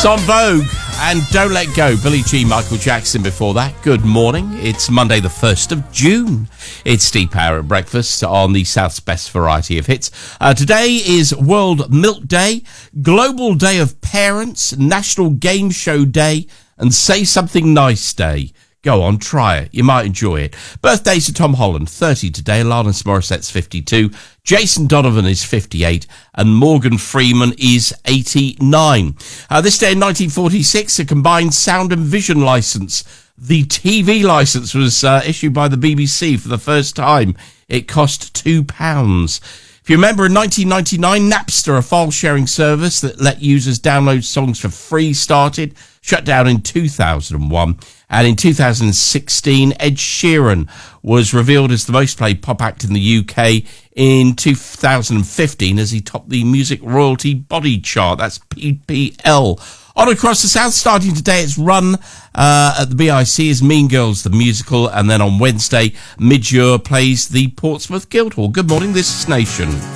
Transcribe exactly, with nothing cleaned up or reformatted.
It's on Vogue and Don't Let Go. Billie Jean, Michael Jackson before that. Good morning. It's Monday the first of June. It's Steve Power at breakfast on the South's best variety of hits. Uh, today is World Milk Day, Global Day of Parents, National Game Show Day, and Say Something Nice Day. Go on, try it. You might enjoy it. Birthdays to Tom Holland, thirty today. Alanis Morissette's fifty-two. Jason Donovan is fifty-eight. And Morgan Freeman is eighty-nine. Uh, this day in nineteen forty-six, a combined sound and vision licence. The T V licence was uh, issued by the B B C for the first time. It cost two pounds. If you remember, in nineteen ninety-nine, Napster, a file-sharing service that let users download songs for free, started, shut down in two thousand one. And in two thousand sixteen, Ed Sheeran was revealed as the most played pop act in the U K in two thousand fifteen as he topped the Music Royalty Body Chart. That's P P L. On across the south, starting today, it's Run uh, at the B I C is Mean Girls, the musical. And then on Wednesday, Midge Ure plays the Portsmouth Guildhall. Good morning, this is Nation.